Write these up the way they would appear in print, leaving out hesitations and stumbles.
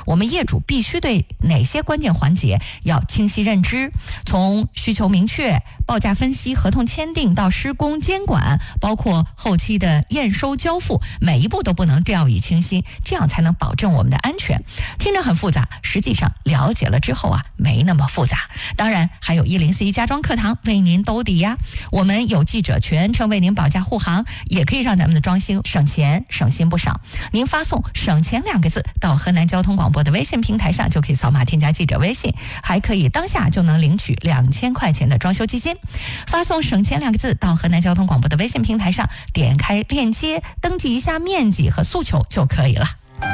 我们业主必须对哪些关键环节要清晰认知，从需求明确、报价分析、合同签订到施工监管，包括后期的验收交付，每一步都不能掉以轻心，这样才能保证我们的安全。听着很复杂，实际上了解了之后没那么复杂。当然还有1041家装课堂为您兜底呀，我们有记者全程为您保驾护航，也可以让咱们的装修省钱省心不少。您发送省钱2个字到河南交通广播的微信平台上，就可以扫码添加记者微信，还可以当下就能领取2000块钱的装修基金。发送省钱2个字到河南交通广播的微信平台上，点开链接登记一下面积和诉求就可以了。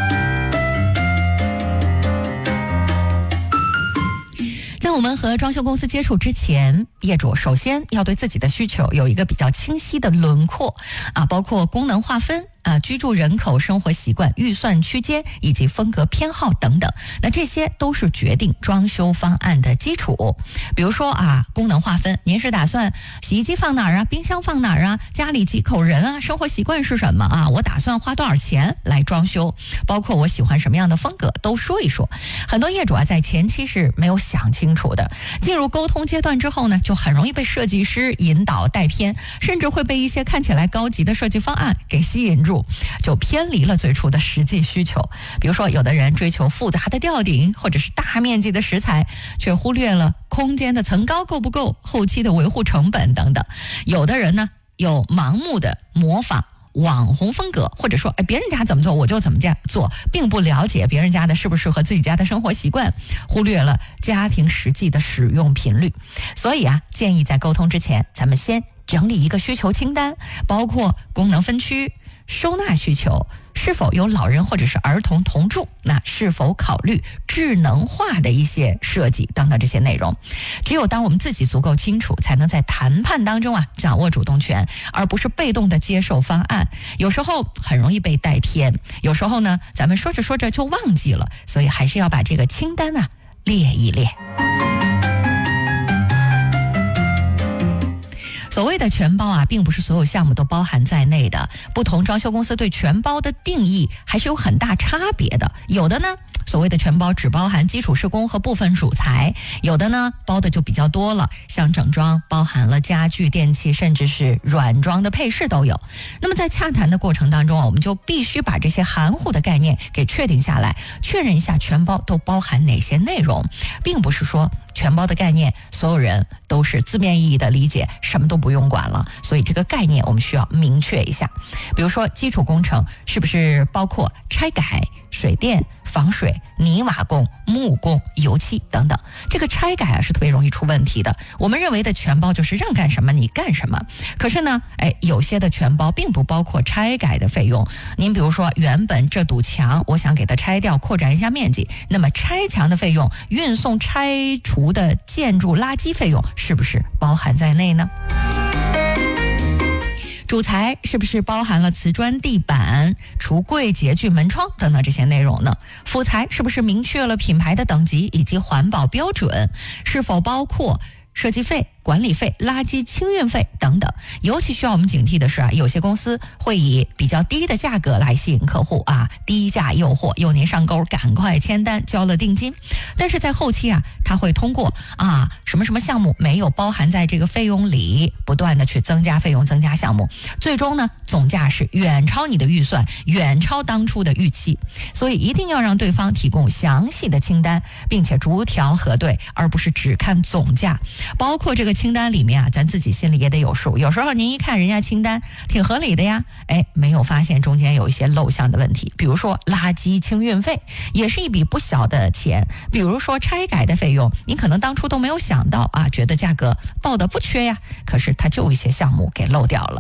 在我们和装修公司接触之前，业主首先要对自己的需求有一个比较清晰的轮廓包括功能划分居住人口、生活习惯、预算区间以及风格偏好等等，那这些都是决定装修方案的基础。比如说功能划分，您是打算洗衣机放哪儿冰箱放哪儿家里几口人生活习惯是什么我打算花多少钱来装修，包括我喜欢什么样的风格都说一说。很多业主在前期是没有想清楚的，进入沟通阶段之后呢，就很容易被设计师引导带偏，甚至会被一些看起来高级的设计方案给吸引住，就偏离了最初的实际需求。比如说有的人追求复杂的吊顶或者是大面积的石材，却忽略了空间的层高够不够、后期的维护成本等等。有的人呢有盲目的模仿网红风格，或者说别人家怎么做我就怎么做，并不了解别人家的适不适合自己家的生活习惯，忽略了家庭实际的使用频率。所以建议在沟通之前，咱们先整理一个需求清单，包括功能分区、收纳需求，是否有老人或者是儿童同住，那是否考虑智能化的一些设计等等这些内容。只有当我们自己足够清楚，才能在谈判当中掌握主动权，而不是被动的接受方案。有时候很容易被带偏，有时候呢咱们说着说着就忘记了，所以还是要把这个清单列一列。所谓的全包并不是所有项目都包含在内的，不同装修公司对全包的定义还是有很大差别的。有的呢所谓的全包只包含基础施工和部分主材，有的呢包的就比较多了，像整装包含了家具、电器，甚至是软装的配饰都有。那么在洽谈的过程当中我们就必须把这些含糊的概念给确定下来，确认一下全包都包含哪些内容，并不是说全包的概念所有人都是字面意义的理解，什么都不用管了。所以这个概念我们需要明确一下。比如说基础工程是不是包括拆改、水电、防水、泥瓦工、木工、油漆等等。这个拆改是特别容易出问题的。我们认为的全包就是让干什么你干什么，可是呢有些的全包并不包括拆改的费用。您比如说原本这堵墙我想给它拆掉，扩展一下面积，那么拆墙的费用、运送拆除的建筑垃圾费用是不是包含在内呢？主材是不是包含了瓷砖、地板、橱柜、洁具、门窗等等这些内容呢？辅材是不是明确了品牌的等级以及环保标准？是否包括设计费、管理费、垃圾清运费等等。尤其需要我们警惕的是有些公司会以比较低的价格来吸引客户低价诱惑，诱您上钩，赶快签单，交了定金。但是在后期他会通过什么什么项目没有包含在这个费用里，不断的去增加费用、增加项目，最终呢总价是远超你的预算，远超当初的预期。所以一定要让对方提供详细的清单，并且逐条核对，而不是只看总价。包括这个清单里面咱自己心里也得有数。有时候您一看人家清单挺合理的呀，没有发现中间有一些漏项的问题。比如说垃圾清运费也是一笔不小的钱，比如说拆改的费用，您可能当初都没有想到觉得价格报的不缺呀，可是它就有一些项目给漏掉了。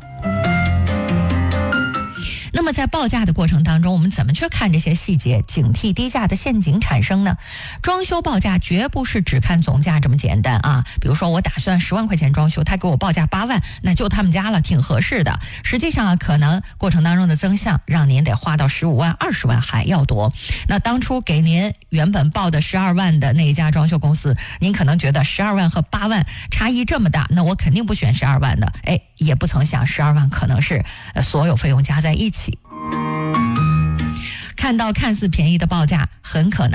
那么在报价的过程当中，我们怎么去看这些细节，警惕低价的陷阱产生呢？装修报价绝不是只看总价这么简单比如说我打算10万块钱装修，他给我报价8万，那就他们家了，挺合适的。实际上可能过程当中的增项让您得花到15万、20万还要多。那当初给您原本报的12万的那一家装修公司，您可能觉得12万和8万差异这么大，那我肯定不选12万的。也不曾想12万可能是所有费用加在一起。看到看似便宜的报价，很可能